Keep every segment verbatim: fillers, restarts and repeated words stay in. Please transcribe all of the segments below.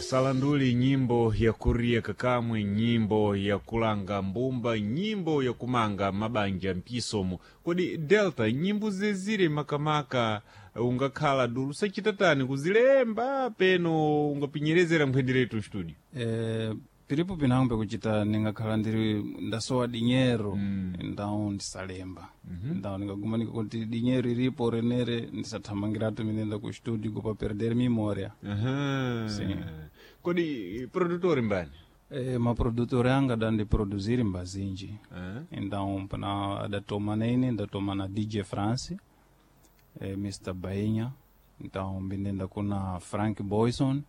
Salanduli, nyimbo ya kuria kakamwe, nyimbo ya kulanga mbumba, nyimbo ya kumanga mabanja mpisomo. Kodi Delta, nyimbo zezire makamaka ungakhala dulu sachitatani kuzilemba peno ungapinyerezera mkwendiretu studio? Eh, pilipo pinambe kuchita ningakhala ndiri ndasowa dinyero mm. ndao ndisalemba mm -hmm. ndao ningagumanika kuti dinyero iripo renere ndisathamangiratu minenda ku studio kupa perder memoria. Aha. Sim. Kodi produtor mbani? Eh, ma produtore anga dandi produziri mbazinji. Uh-huh. Então, pana adatoma nene, adatoma na D J France, eh, mister Bainha. Então, binenda kuna Frank Boyson,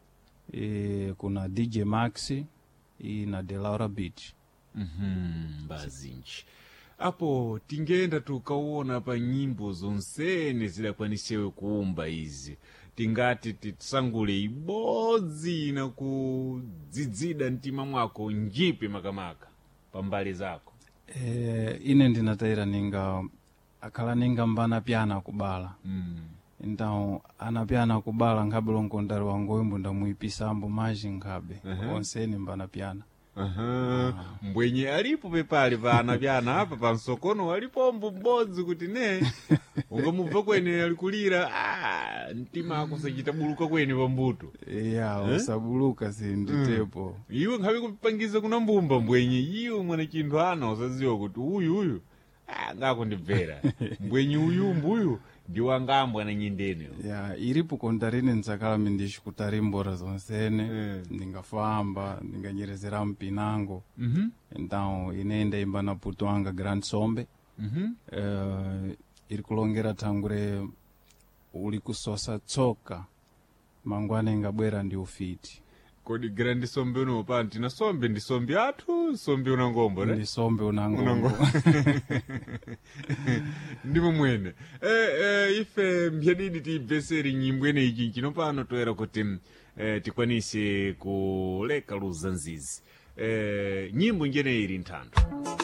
eh, kuna D J Maxi, e na De Laura Beach. Mhm, mbazinji. Apo, tingenda tukauona pa nyimbo zonsene zidakwanishewe kuumba izi. Tingati titsangule ibodzi na kudzidzida ntima mwako njipi makamaka pambali zako. Eh, ine ndinataira ninga akala ninga mbana piana kubala. Mm. Então anapiana kubala ngabe lonkondari wangu wimbo ndamuipisambo maji ngabe. Uh-huh. Onseni mbana piana. Aha. Uh-huh. Mbwenye alipo pepali pa anapiana hapa pa msokono walipo mbodzi kuti ne ungamubva kwene alikulira ah ntima ako sachitabuluka kwene pambuto. Yeah, usabuluka eh? Si nditepo. Mm. Iwe ngabe kupangiza kuna mbumba mbwenye iwe mwana chintu ana usaziwa kuti uyu uyu ah ngako ndibvera. Mbwenye uyu mbuyu ndiwangambwa na nyindene. Yeah, iripo kondarine nzakala mindishi kutarimbora zonsene, mm. ndingafamba, ndinganyerezera mpinango. Mhm. Mm então inenda imba na puto anga Grand Sombe. Mhm. Mm uh, iri kulongera tangure uli kusosa tsoka mangwane ngabwera ndi ufiti. Kodi Grand Sombe uno panti na sombe ndi sombe atu sombe unangombo ne? Ndi sombe unangombo. Ndimo mwene. Eh eh ife mbyadidi tibveseri nyimbwene iki kino pano toera kuti eh tikwanise kuleka luzanzizi. Eh nyimbo njene iri ntando.